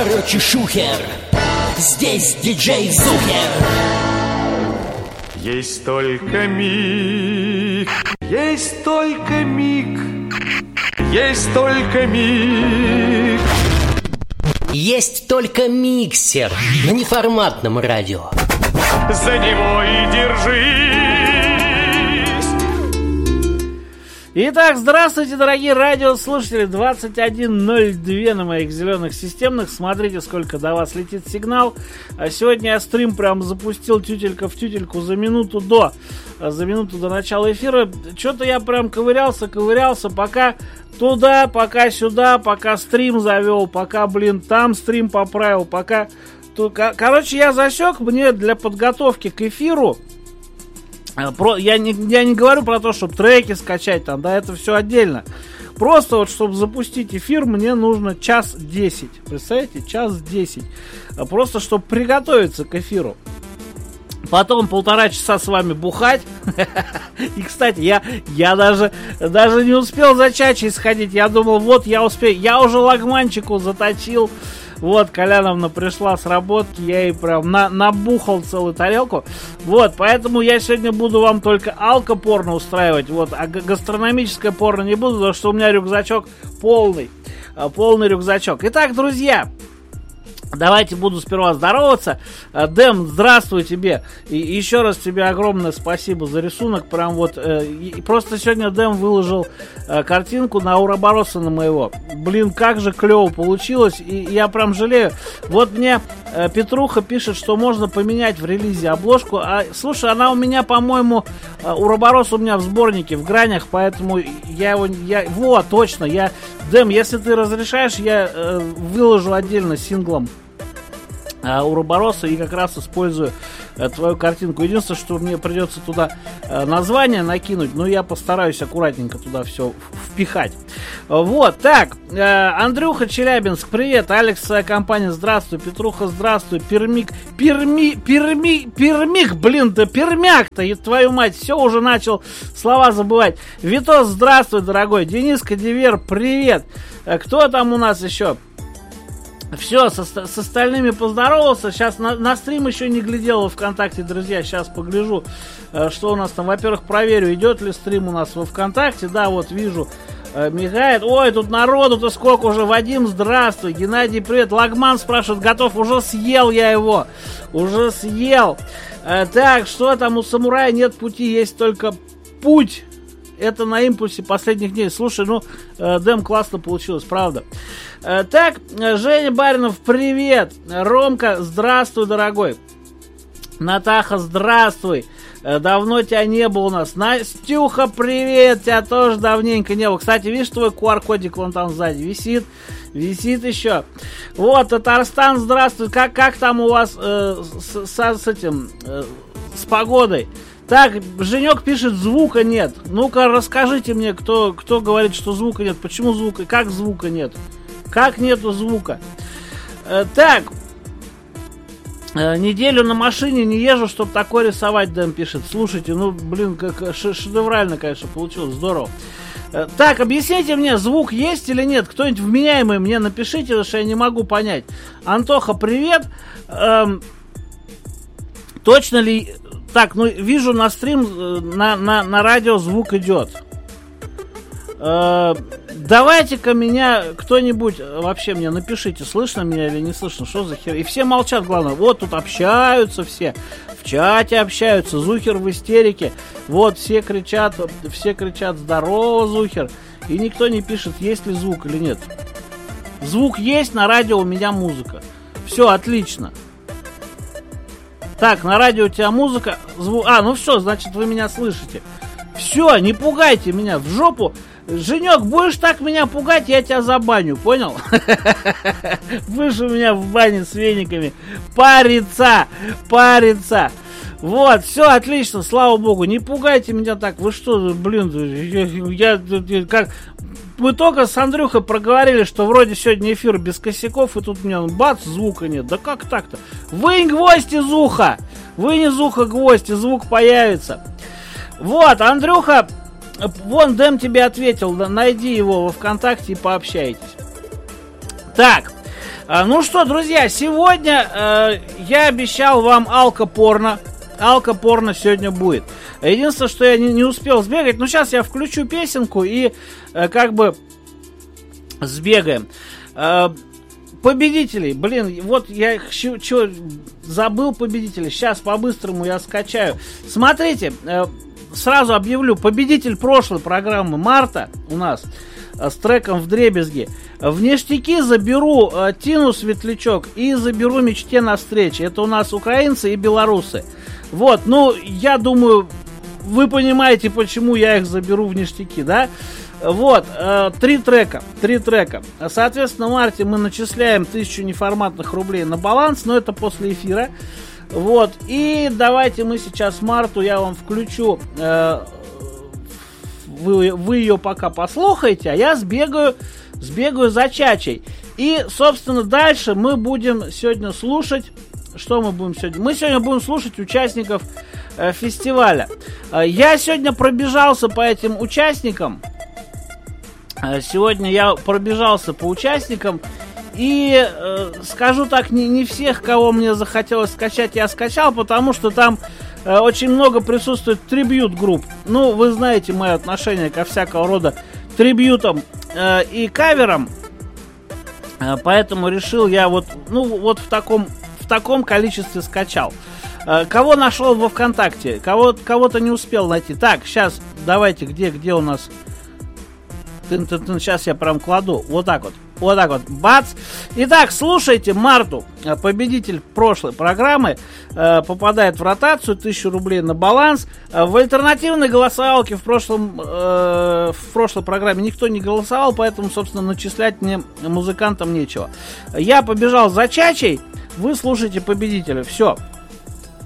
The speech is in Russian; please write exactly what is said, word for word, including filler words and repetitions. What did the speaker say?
Короче, шухер, здесь диджей Зухер. Есть только миг, есть только миг, есть только миг. Есть только миксер на неформатном радио. За него и держись. Итак, здравствуйте, дорогие радиослушатели. двадцать один ноль два на моих зеленых системных. Смотрите, сколько до вас летит сигнал. А сегодня я стрим прям запустил тютелька в тютельку за минуту до За минуту до начала эфира. Что-то я прям ковырялся, ковырялся, пока туда, пока сюда, пока стрим завел, пока, блин, там стрим поправил, пока... Короче, я засек, мне для подготовки к эфиру, про, я, не, я не говорю про то, чтобы треки скачать там, да, это все отдельно. Просто вот, чтобы запустить эфир, мне нужно час десять. Представляете, час десять. Просто, чтобы приготовиться к эфиру. Потом полтора часа с вами бухать. И, кстати, я, я даже, даже не успел за чачей сходить. Я думал, вот я успею. Я уже лагманчику заточил. Вот, Коляновна пришла с работки, я ей прям на, набухал целую тарелку. Вот, поэтому я сегодня буду вам только алко-порно устраивать. Вот, а гастрономическое порно не буду, потому что у меня рюкзачок полный. Полный рюкзачок. Итак, друзья, давайте буду сперва здороваться. Дэм, здравствуй тебе. И еще раз тебе огромное спасибо за рисунок. Прям вот. Э, просто сегодня Дэм выложил э, картинку на Уробороса на моего. Блин, как же клево получилось. И я прям жалею. Вот мне э, Петруха пишет, что можно поменять в релизе обложку. А слушай, она у меня, по-моему, э, Уроборос у меня в сборнике, в гранях. Поэтому я его. Я, вот, точно. Я, Дэм, если ты разрешаешь, я э, выложу отдельно синглом Уробороса и как раз использую э, твою картинку. Единственное, что мне придется туда э, название накинуть, но я постараюсь аккуратненько туда все впихать. Вот, так, э, Андрюха, Челябинск, привет, Алекс, компания, здравствуй, Петруха, здравствуй, Пермик, Перми, Перми, Пермик, блин, да Пермяк-то, и твою мать, все уже начал слова забывать. Витос, здравствуй, дорогой, Дениска, Дивер, привет, э, кто там у нас еще? Все, со, с остальными поздоровался. Сейчас на, на стрим еще не глядел во ВКонтакте, друзья. Сейчас погляжу, э, что у нас там. Во-первых, проверю, идет ли стрим у нас во ВКонтакте. Да, вот вижу, э, мигает. Ой, тут народу-то сколько уже. Вадим, здравствуй. Геннадий, привет. Лагман спрашивает, готов? Уже съел я его. Уже съел. Э, так, что там у самурая? Нет пути, есть только путь. Это на импульсе последних дней. Слушай, ну, э, Дэм, классно получилось, правда. Э, так, Женя Баринов, привет. Ромка, здравствуй, дорогой. Натаха, здравствуй. Э, давно тебя не было у нас. Настюха, привет. Тебя тоже давненько не было. Кстати, видишь, твой ку ар-кодик вон там сзади висит. Висит еще. Вот, Татарстан, здравствуй. Как, как там у вас э, с, с, с этим, э, с погодой? Так, Женек пишет, звука нет. Ну-ка, расскажите мне, кто, кто говорит, что звука нет. Почему звука? Как звука нет? Как нету звука? Э, так. Э, неделю на машине не езжу, чтобы такое рисовать, Дэм пишет. Слушайте, ну, блин, как шедеврально, конечно, получилось. Здорово. Э, так, объясните мне, звук есть или нет? Кто-нибудь вменяемый мне напишите, потому что я не могу понять. Антоха, привет. Эм, точно ли... Так, ну вижу на стрим, на, на, на радио звук идет. Э, давайте-ка меня кто-нибудь вообще мне напишите, слышно меня или не слышно, что за хер. И все молчат, главное. Вот тут общаются все, в чате общаются, Зухер в истерике. Вот все кричат, все кричат здорово, Зухер. И никто не пишет, есть ли звук или нет. Звук есть, на радио у меня музыка. Все, отлично. Так, на радио у тебя музыка, звук... А, ну все, значит, вы меня слышите. Все, не пугайте меня в жопу. Женек, будешь так меня пугать, я тебя забаню, понял? Будешь у меня в бане с вениками париться, париться. Вот, все отлично, слава богу. Не пугайте меня так. Вы что, блин, я, я как... Мы только с Андрюхой проговорили, что вроде сегодня эфир без косяков, и тут у меня бац, звука нет. Да как так-то? Вынь гвоздь из уха! Вынь из уха гвоздь, и звук появится. Вот, Андрюха, вон Дэм тебе ответил, найди его во ВКонтакте и пообщайтесь. Так, А, ну что, друзья, сегодня э, я обещал вам алко-порно. Алко-порно сегодня будет. Единственное, что я не, не успел сбегать, ну сейчас я включу песенку и э, как бы сбегаем. Э, победителей, блин, вот я чё, чё, забыл победителей. Сейчас по-быстрому я скачаю. Смотрите, э, сразу объявлю, победитель прошлой программы марта у нас э, с треком «Вдребезги». В ништяки заберу э, Тину Светлячок и заберу «Мечте навстречу». Это у нас украинцы и белорусы. Вот, ну, я думаю, вы понимаете, почему я их заберу в ништяки, да? Вот, э, три трека, три трека. Соответственно, в марте мы начисляем тысячу неформатных рублей на баланс, но это после эфира. Вот, и давайте мы сейчас Марту, я вам включу, э, вы, вы ее пока послухаете, а я сбегаю, сбегаю за Чачей. И, собственно, дальше мы будем сегодня слушать, что мы будем сегодня? Мы сегодня будем слушать участников э, фестиваля. Э, я сегодня пробежался по этим участникам. Э, сегодня я пробежался по участникам. И э, скажу так, не, не всех, кого мне захотелось скачать, я скачал, потому что там э, очень много присутствует трибьют-групп. Ну, вы знаете мое отношение ко всякого рода трибьютам э, и каверам. Э, поэтому решил я вот, ну, вот в таком... в таком количестве скачал. Э, кого нашел во ВКонтакте? Кого, кого-то не успел найти. Так, сейчас давайте, где, где у нас... Тын-тын-тын, сейчас я прям кладу. Вот так вот. Вот так вот. Бац! Итак, слушайте Марту. Победитель прошлой программы э, попадает в ротацию. Тысячу рублей на баланс. Э, в альтернативной голосовалке в, прошлом, э, в прошлой программе никто не голосовал, поэтому, собственно, начислять мне музыкантам нечего. Я побежал за Чачей. Вы слушаете победителя. Все.